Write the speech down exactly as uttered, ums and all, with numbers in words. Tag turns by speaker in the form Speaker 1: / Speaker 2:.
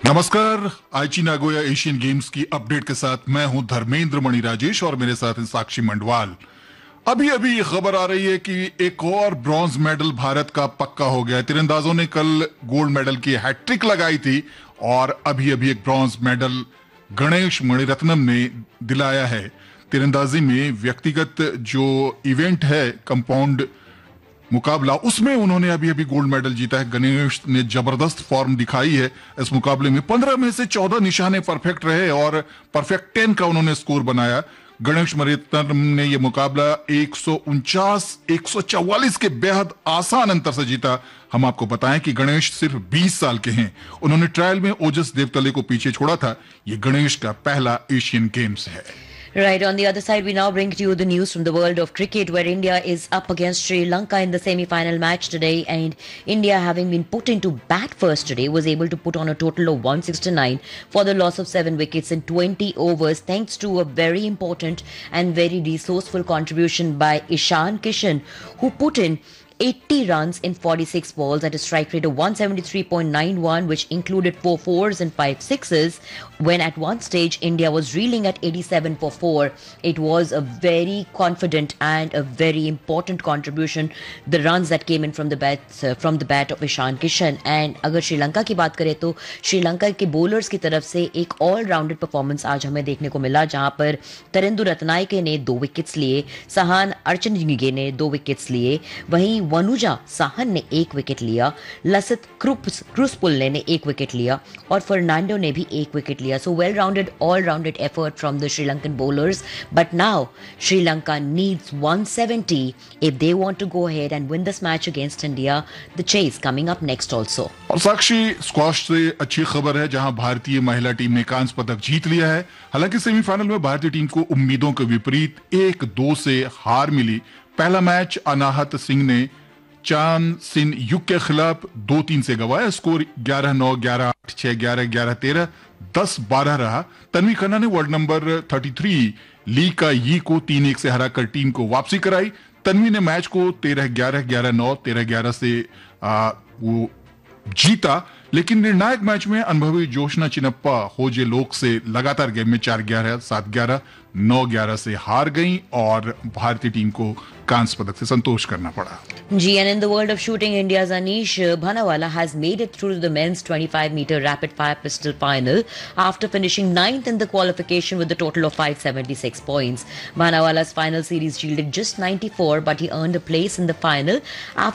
Speaker 1: नमस्कार। आईची Nagoya Asian games की अपडेट के साथ मैं हूं धर्मेंद्र मणि राजेश और मेरे साथ हैं साक्षी मंडवाल। अभी अभी ये खबर आ रही है कि एक और ब्रॉन्ज मेडल भारत का पक्का हो गया है। तीरंदाजों ने कल गोल्ड मेडल की हैट्रिक लगाई थी और अभी अभी एक ब्रॉन्ज मेडल गणेश मणिरत्नम ने दिलाया है। तीरंदाजी में व्यक्तिगत जो इवेंट है कंपाउंड मुकाबला, उसमें उन्होंने अभी अभी गोल्ड मेडल जीता है। गणेश ने जबरदस्त फॉर्म दिखाई है इस मुकाबले में। पंद्रह में से चौदह निशाने परफेक्ट रहे और परफेक्ट टेन का उन्होंने स्कोर बनाया। गणेश मणिरत्नम ने यह मुकाबला एक सौ उनचास एक सौ चौवालीस के बेहद आसान अंतर से जीता। हम आपको बताएं कि गणेश सिर्फ बीस साल के हैं। उन्होंने ट्रायल में ओजस देवतले को पीछे छोड़ा था। यह गणेश का पहला एशियन गेम्स है।
Speaker 2: Right, on the other side, we now bring to you the news from the world of cricket, where India is up against Sri Lanka in the semi-final match today, and India, having been put into bat first today, was able to put on a total of one sixty-nine for the loss of seven wickets in twenty overs, thanks to a very important and very resourceful contribution by Ishan Kishan, who put in eighty runs in forty-six balls at a strike rate of one seventy-three point nine one, which included four fours and five sixes, when at one stage India was reeling at eighty-seven for four. It was a very confident and a very important contribution, the runs that came in from the bat uh, from the bat of Ishan Kishan. And अगर श्रीलंका की बात करें तो श्रीलंका के bowlers की तरफ से एक ऑल-राउंडेड परफॉर्मेंस आज हमें देखने को मिला, जहां पर तरिंदु रत्नायके ने दो विकेट्स लिए, सहान अर्चनगिगे ने दो विकेट्स लिए, वहीं वनुजा साहन ने एक विकेट लिया, लसित क्रुसपुल्ले ने एक विकेट लिया और फर्नांडो ने भी एक विकेट लिया. So well rounded, all rounded effort from the Sri Lankan bowlers. But now Sri Lanka needs one seventy if they want to go ahead and win this match against India. The chase coming up next also.
Speaker 1: और साक्षी, squash से अच्छी खबर है जहां भारतीय महिला team ने कांस्य पदक जीत लिया है। हालांकि सेमीफाइनल में भारतीय टीम को उम्मीदों के विपरीत एक दो से हार मिली। पहला मैच अनाहत सिंह ने चांद सिन युग के खिलाफ दो तीन से गवाया। स्कोर ग्यारह नौ, ग्यारह आठ, छह ग्यारह, ग्यारह तेरह, दस बारह रहा। तन्वी खन्ना ने वर्ल्ड नंबर तैंतीस ली का यी को तीन एक से हराकर टीम को वापसी कराई। तन्वी ने मैच को तेरह ग्यारह, ग्यारह नौ, तेरह ग्यारह से आ, वो जीता। लेकिन निर्णायक मैच में अनुभवी जोशना चिनप्पा होजे लोक से लगातार गेम में चार ग्यारह, सात ग्यारह, नौ ग्यारह से हार गई और भारतीय टीम को कांस्य पदक से संतोष करना पड़ा।
Speaker 2: G, and in the world of shooting, India's Anish Bhanawala has made it through to the men's twenty-five meter rapid fire pistol final after finishing ninth in the qualification with a total of five seventy-six points. Bhanawala's final series yielded just ninety-four, but he earned a place in the final after